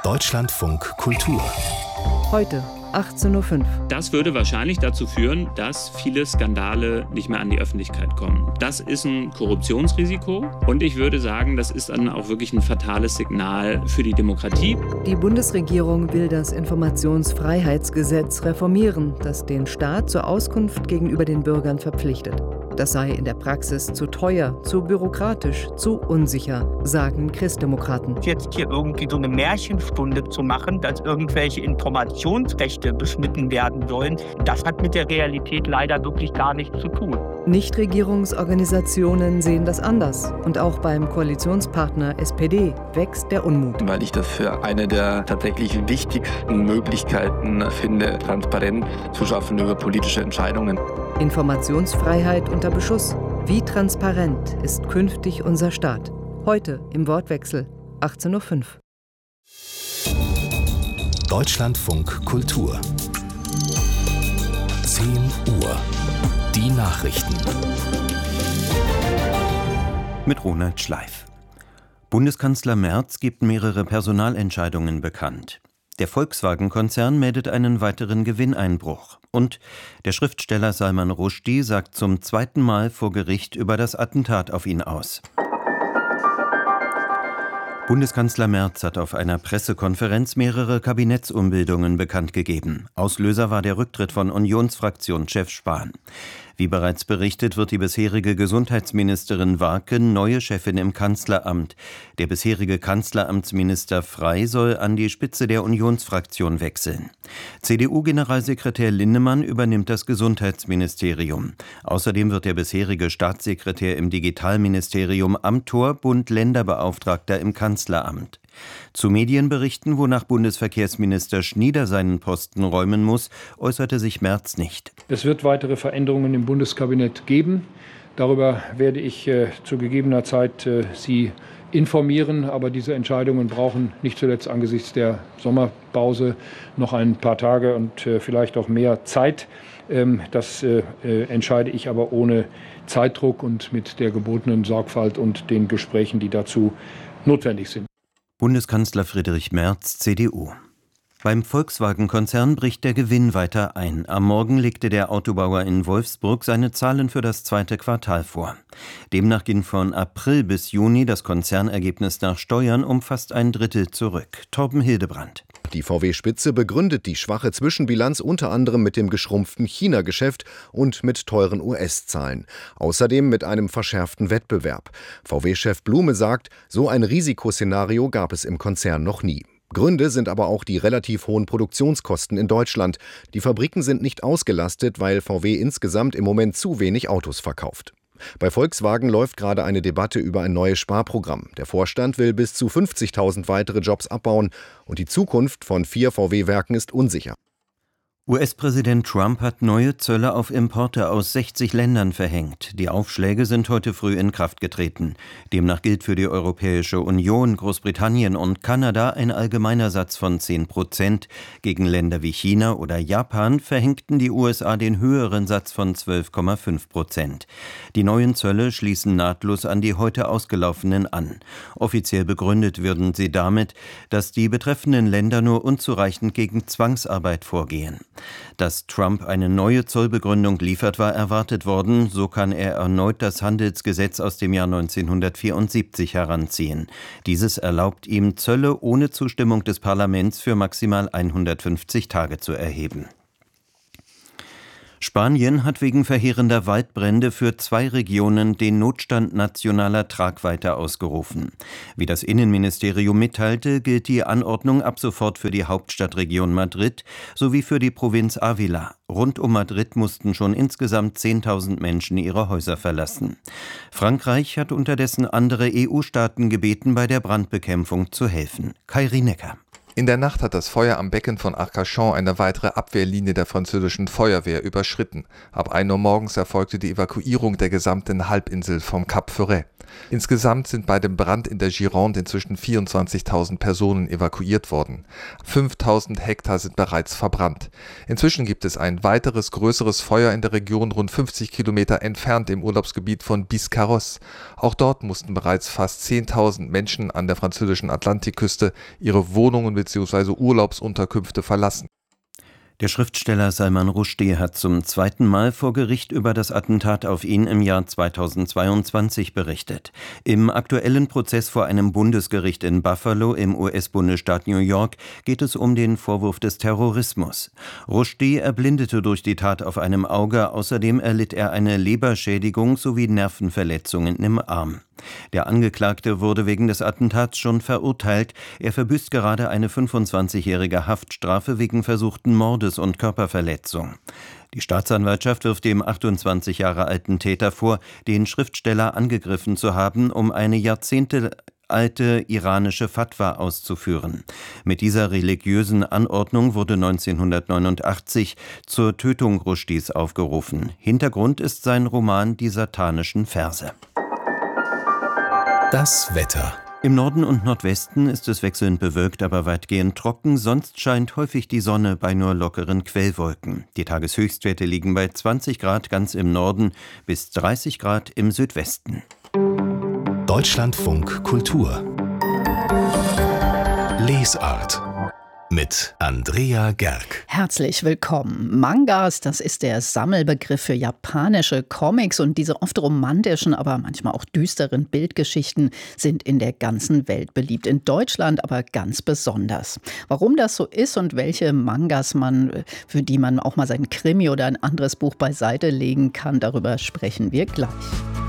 Deutschlandfunk Kultur. Heute 18.05 Uhr. Das würde wahrscheinlich dazu führen, dass viele Skandale nicht mehr an die Öffentlichkeit kommen. Das ist ein Korruptionsrisiko und ich würde sagen, das ist dann auch wirklich ein fatales Signal für die Demokratie. Die Bundesregierung will das Informationsfreiheitsgesetz reformieren, das den Staat zur Auskunft gegenüber den Bürgern verpflichtet. Das sei in der Praxis zu teuer, zu bürokratisch, zu unsicher, sagen Christdemokraten. Jetzt hier irgendwie so eine Märchenstunde zu machen, dass irgendwelche Informationsrechte beschnitten werden sollen, das hat mit der Realität leider wirklich gar nichts zu tun. Nichtregierungsorganisationen sehen das anders. Und auch beim Koalitionspartner SPD wächst der Unmut. Weil ich das für eine der tatsächlich wichtigsten Möglichkeiten finde, Transparenz zu schaffen über politische Entscheidungen. Informationsfreiheit unter Beschuss. Wie transparent ist künftig unser Staat? Heute im Wortwechsel, 18.05 Uhr. Deutschlandfunk Kultur. 10 Uhr. Die Nachrichten. Mit Ronald Schleif. Bundeskanzler Merz gibt mehrere Personalentscheidungen bekannt. Der Volkswagen-Konzern meldet einen weiteren Gewinneinbruch. Und der Schriftsteller Salman Rushdie sagt zum zweiten Mal vor Gericht über das Attentat auf ihn aus. Bundeskanzler Merz hat auf einer Pressekonferenz mehrere Kabinettsumbildungen bekannt gegeben. Auslöser war der Rücktritt von Unionsfraktionschef Spahn. Wie bereits berichtet, wird die bisherige Gesundheitsministerin Warken neue Chefin im Kanzleramt. Der bisherige Kanzleramtsminister Frey soll an die Spitze der Unionsfraktion wechseln. CDU-Generalsekretär Linnemann übernimmt das Gesundheitsministerium. Außerdem wird der bisherige Staatssekretär im Digitalministerium Amthor Bund-Länder-Beauftragter im Kanzleramt. Zu Medienberichten, wonach Bundesverkehrsminister Schnieder seinen Posten räumen muss, äußerte sich Merz nicht. Es wird weitere Veränderungen im Bundeskabinett geben. Darüber werde ich zu gegebener Zeit Sie informieren. Aber diese Entscheidungen brauchen nicht zuletzt angesichts der Sommerpause noch ein paar Tage und vielleicht auch mehr Zeit. Das entscheide ich aber ohne Zeitdruck und mit der gebotenen Sorgfalt und den Gesprächen, die dazu notwendig sind. Bundeskanzler Friedrich Merz, CDU. Beim Volkswagen-Konzern bricht der Gewinn weiter ein. Am Morgen legte der Autobauer in Wolfsburg seine Zahlen für das zweite Quartal vor. Demnach ging von April bis Juni das Konzernergebnis nach Steuern um fast ein Drittel zurück. Torben Hildebrand. Die VW-Spitze begründet die schwache Zwischenbilanz unter anderem mit dem geschrumpften China-Geschäft und mit teuren US-Zahlen. Außerdem mit einem verschärften Wettbewerb. VW-Chef Blume sagt, so ein Risikoszenario gab es im Konzern noch nie. Gründe sind aber auch die relativ hohen Produktionskosten in Deutschland. Die Fabriken sind nicht ausgelastet, weil VW insgesamt im Moment zu wenig Autos verkauft. Bei Volkswagen läuft gerade eine Debatte über ein neues Sparprogramm. Der Vorstand will bis zu 50.000 weitere Jobs abbauen und die Zukunft von 4 VW-Werken ist unsicher. US-Präsident Trump hat neue Zölle auf Importe aus 60 Ländern verhängt. Die Aufschläge sind heute früh in Kraft getreten. Demnach gilt für die Europäische Union, Großbritannien und Kanada ein allgemeiner Satz von 10%. Gegen Länder wie China oder Japan verhängten die USA den höheren Satz von 12,5%. Die neuen Zölle schließen nahtlos an die heute ausgelaufenen an. Offiziell begründet würden sie damit, dass die betreffenden Länder nur unzureichend gegen Zwangsarbeit vorgehen. Dass Trump eine neue Zollbegründung liefert, war erwartet worden. So kann er erneut das Handelsgesetz aus dem Jahr 1974 heranziehen. Dieses erlaubt ihm, Zölle ohne Zustimmung des Parlaments für maximal 150 Tage zu erheben. Spanien hat wegen verheerender Waldbrände für 2 Regionen den Notstand nationaler Tragweite ausgerufen. Wie das Innenministerium mitteilte, gilt die Anordnung ab sofort für die Hauptstadtregion Madrid sowie für die Provinz Ávila. Rund um Madrid mussten schon insgesamt 10.000 Menschen ihre Häuser verlassen. Frankreich hat unterdessen andere EU-Staaten gebeten, bei der Brandbekämpfung zu helfen. Kai Rienecker. In der Nacht hat das Feuer am Becken von Arcachon eine weitere Abwehrlinie der französischen Feuerwehr überschritten. Ab 1 Uhr morgens erfolgte die Evakuierung der gesamten Halbinsel vom Cap Ferret. Insgesamt sind bei dem Brand in der Gironde inzwischen 24.000 Personen evakuiert worden. 5.000 Hektar sind bereits verbrannt. Inzwischen gibt es ein weiteres größeres Feuer in der Region rund 50 Kilometer entfernt im Urlaubsgebiet von Biscarrosse. Auch dort mussten bereits fast 10.000 Menschen an der französischen Atlantikküste ihre Wohnungen bzw. Urlaubsunterkünfte verlassen. Der Schriftsteller Salman Rushdie hat zum zweiten Mal vor Gericht über das Attentat auf ihn im Jahr 2022 berichtet. Im aktuellen Prozess vor einem Bundesgericht in Buffalo im US-Bundesstaat New York geht es um den Vorwurf des Terrorismus. Rushdie erblindete durch die Tat auf einem Auge, außerdem erlitt er eine Leberschädigung sowie Nervenverletzungen im Arm. Der Angeklagte wurde wegen des Attentats schon verurteilt. Er verbüßt gerade eine 25-jährige Haftstrafe wegen versuchten Mordes und Körperverletzung. Die Staatsanwaltschaft wirft dem 28 Jahre alten Täter vor, den Schriftsteller angegriffen zu haben, um eine jahrzehntealte iranische Fatwa auszuführen. Mit dieser religiösen Anordnung wurde 1989 zur Tötung Rushdies aufgerufen. Hintergrund ist sein Roman Die satanischen Verse. Das Wetter. Im Norden und Nordwesten ist es wechselnd bewölkt, aber weitgehend trocken. Sonst scheint häufig die Sonne bei nur lockeren Quellwolken. Die Tageshöchstwerte liegen bei 20 Grad ganz im Norden bis 30 Grad im Südwesten. Deutschlandfunk Kultur. Lesart. Mit Andrea Gerg. Herzlich willkommen. Mangas, das ist der Sammelbegriff für japanische Comics und diese oft romantischen, aber manchmal auch düsteren Bildgeschichten sind in der ganzen Welt beliebt. In Deutschland aber ganz besonders. Warum das so ist und welche Mangas für die man auch mal sein Krimi oder ein anderes Buch beiseite legen kann, darüber sprechen wir gleich.